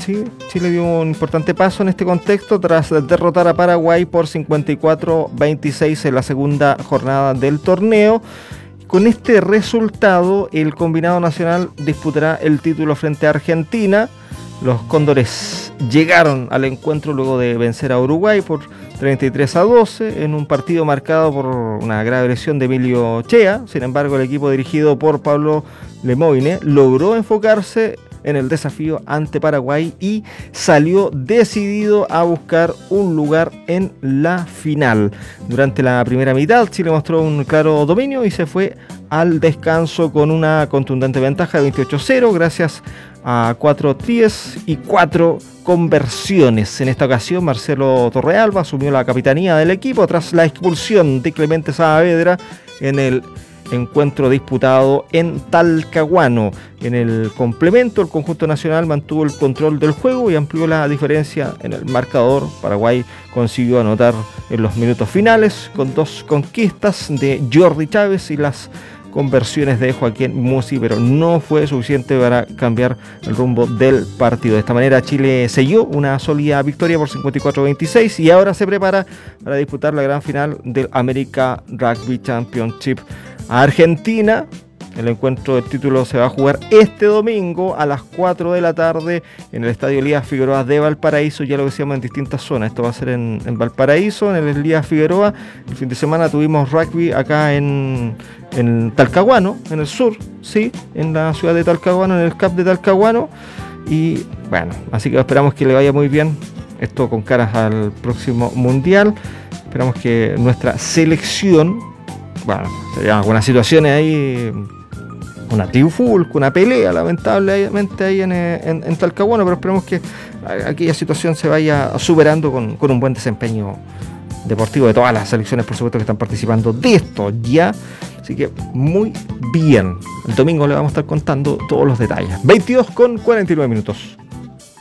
Sí, Chile dio un importante paso en este contexto tras derrotar a Paraguay por 54-26 en la segunda jornada del torneo. Con este resultado, el combinado nacional disputará el título frente a Argentina. Los cóndores llegaron al encuentro luego de vencer a Uruguay por 33-12 en un partido marcado por una grave lesión de Emilio Chea. Sin embargo, el equipo dirigido por Pablo Lemoine logró enfocarse en el desafío ante Paraguay y salió decidido a buscar un lugar en la final. Durante la primera mitad, Chile mostró un claro dominio y se fue al descanso con una contundente ventaja de 28-0 gracias a 4 tries y 4 conversiones. En esta ocasión, Marcelo Torrealba asumió la capitanía del equipo tras la expulsión de Clemente Saavedra en el encuentro disputado en Talcahuano. En el complemento, el conjunto nacional mantuvo el control del juego y amplió la diferencia en el marcador. Paraguay consiguió anotar en los minutos finales con 2 conquistas de Jordi Chávez y las conversiones de Joaquín Musi, pero no fue suficiente para cambiar el rumbo del partido. De esta manera, Chile selló una sólida victoria por 54-26 y ahora se prepara para disputar la gran final del America Rugby Championship. Argentina, el encuentro del título se va a jugar este domingo a las 4 de la tarde en el Estadio Elías Figueroa de Valparaíso. Ya lo decíamos, en distintas zonas. Esto va a ser en Valparaíso, en el Elías Figueroa. El fin de semana tuvimos rugby acá en Talcahuano, en el sur, sí, en la ciudad de Talcahuano, en el CAP de Talcahuano. Y bueno, así que esperamos que le vaya muy bien. Esto con caras al próximo Mundial. Esperamos que nuestra selección, bueno, se llama algunas situaciones ahí, una trifulca, una pelea lamentablemente ahí en Talcahuano, pero esperemos que aquella situación se vaya superando con un buen desempeño deportivo de todas las selecciones, por supuesto, que están participando de esto ya. Así que muy bien. El domingo le vamos a estar contando todos los detalles. 22:49.